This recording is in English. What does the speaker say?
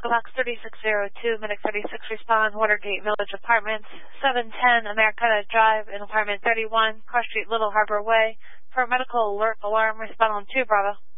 Box 3602, Medic 36, respond, Watergate Village Apartments, 710 Americana Drive in Apartment 31, Cross Street, Little Harbor Way. For a medical alert alarm, respond on 2 Bravo.